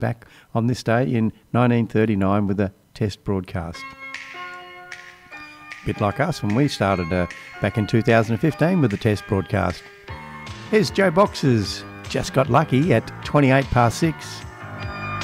back on this day in 1939 with a test broadcast. Bit like us when we started back in 2015 with the test broadcast. Here's Joe Boxers, Just Got Lucky at 28 past 6.